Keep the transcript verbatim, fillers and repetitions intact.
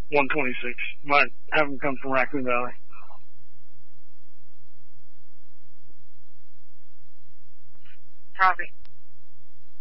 one twenty-six. Might have them come from Raccoon Valley. Copy.